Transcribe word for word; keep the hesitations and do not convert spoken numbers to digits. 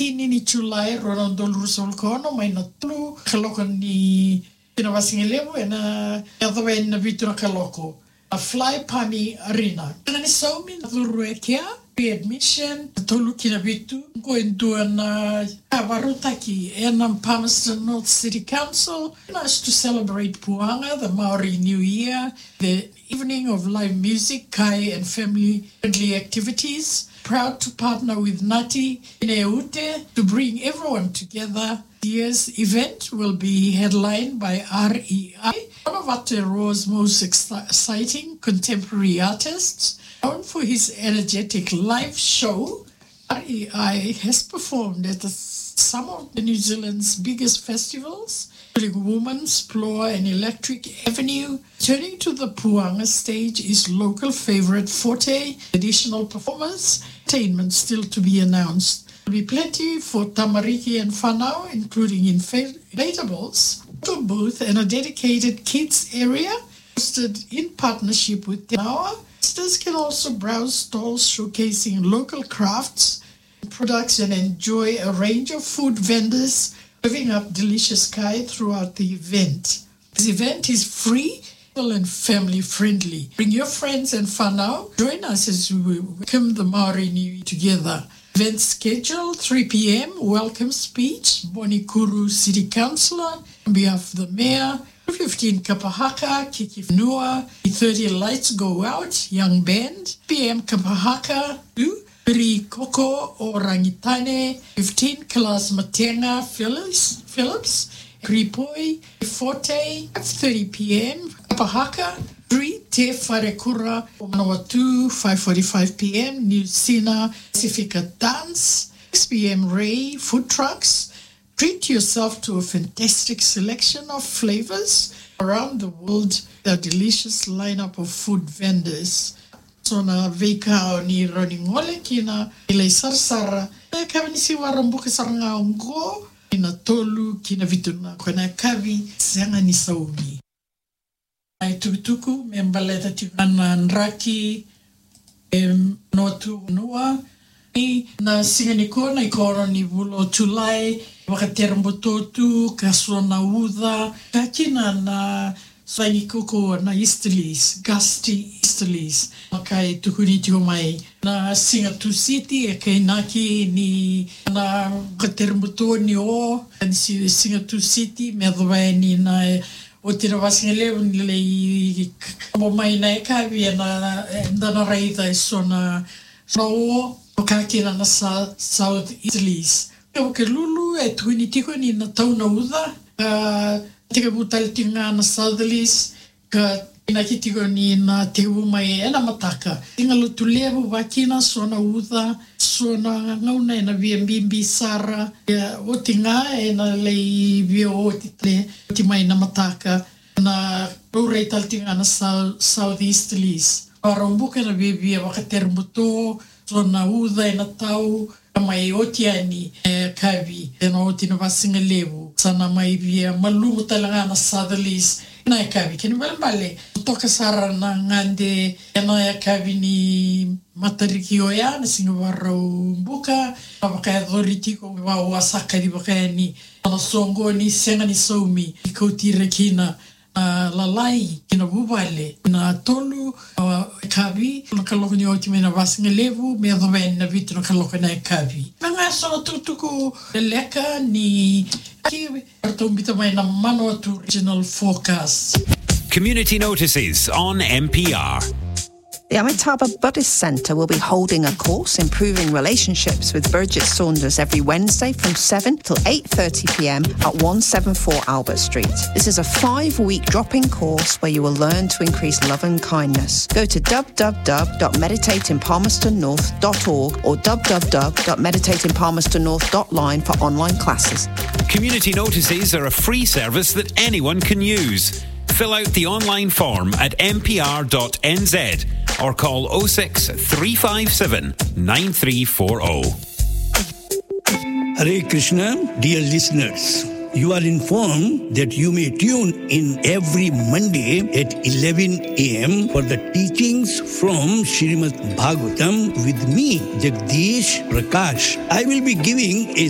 tini ni July Ronaldo Rusolkono may natulu kaloko ni Kinawasingelevo and a other way in the Vitura Kaloko. A fly pani arena. And I saw me Ruekia, pre-admission, Tolu Kinavitu, going to an Avarutaki and Palmerston North City Council. Nice to celebrate Puanga, the Maori New Year, the evening of live music, kai and family-friendly activities. Proud to partner with Nati Ineute to bring everyone together. This year's event will be headlined by R E I, one of Aotearoa's most exciting contemporary artists. Known for his energetic live show, R E I has performed at the, some of the New Zealand's biggest festivals, including Women's, Ploa and Electric Avenue. Turning to the Puanga stage is local favourite Forte, additional performers, entertainment still to be announced. There will be plenty for Tamariki and Whanau, including inflatables, photo booth and a dedicated kids area hosted in partnership with Te Visitors can also browse stalls showcasing local crafts and products and enjoy a range of food vendors serving up delicious kai throughout the event. This event is free and family friendly. Bring your friends and whanau. Join us as we welcome the Maori New Year together. Event schedule three p.m. Welcome speech. Bonikuru City Councillor on behalf of the Mayor. two fifteen Kapahaka, Kiki Nua. three thirty lights go out. Young band. p m Kapahaka. two Piri Koko o Rangitane. fifteen Kalas Matenga Phillips. Phillips. Kripoi, Forte, five thirty p.m. Kapahaka, three Te Wharekura, Manawatu, five forty-five p.m. New Sina, Pacifica Dance, six p.m. Ray, food trucks. Treat yourself to a fantastic selection of flavors around the world, a delicious lineup of food vendors. So na veika ni Roningole kina ilay sarsara, kavanisi warambuka saranga ongo, kina tolu, kina vituna, kona kavi, sanga ni saumi. Ai tukutuku, membaleta tigana nraki, notu nua, ni na singa ni kona, ikoro ni vulo tulai, wakaterambototu, kasona uda, kakina na Saini koko na Easterlies, Gusty Easterlies. Makai tukuni tiko mai na Singatu City e kei naki ni na katermuto ni o ni Singatu City me adwai ni na o tira wasingele ni le mo mai na ka vi na na reida so na so o ka kina na South Easterlies. O ke lulu e tukuni tiko ni na tauna uda Tika butal tinga na Southerlies ka ina kitiko ni na tebu mai ena mataka. Tinga lutu lebu wakina sona uda sona ngauna ena viembimbi sara ya o tinga ena lei vio o title ti mai na mataka na rurei tal tinga na Southeasterlies. Arombuka na bibia wakatermuto sona uda ena tau mai otiani e kavi ena otina vasinga lebu sana mai via malungu talanga na Southerlies na e kavi kini balbale toka sara na ngande ena e kavi ni matariki oya na singa warau buka baka doriti ko wa wasaka di baka ni na songo ni senga ni soumi ikotire kina Uh, lalai kina bubale na tolu uh, kavi na kaloko ni oti mena vasinga levu me adove na vitu na kaloko na kavi nga so tutuku leka ni ki artombita mai na mano to regional forecast. Community notices on M P R. The Amitabha Buddhist Centre will be holding a course improving relationships with Bridget Saunders every Wednesday from seven till eight thirty p.m. at one seventy-four Albert Street. This is a five-week drop-in course where you will learn to increase love and kindness. Go to w w w dot meditate in palmerston north dot org or w w w dot meditate in palmerston north dot line for online classes. Community notices are a free service that anyone can use. Fill out the online form at m p r dot n z or call oh six three five seven nine three four oh. Hare Krishna, dear listeners. You are informed that you may tune in every Monday at eleven a.m. for the teachings from Srimad Bhagavatam with me, Jagdish Prakash. I will be giving a